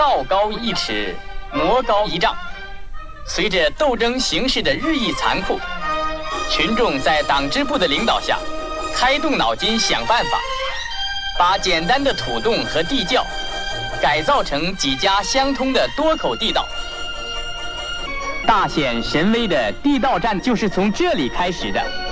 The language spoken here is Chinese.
道高1尺，魔高1丈。随着斗争形势的日益残酷，群众在党支部的领导下，开动脑筋想办法，把简单的土洞和地窖改造成几家相通的多口地道。大显神威的地道战就是从这里开始的。